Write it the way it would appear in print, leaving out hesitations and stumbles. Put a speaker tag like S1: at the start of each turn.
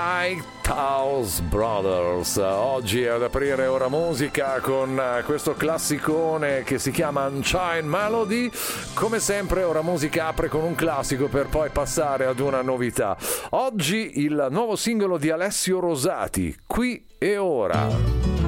S1: Lighthouse Brothers, oggi ad aprire Ora Musica con questo classicone che si chiama Unchained Melody. Come sempre Ora Musica apre con un classico per poi passare ad una novità. Oggi il nuovo singolo di Alessio Rosati, Qui e Ora.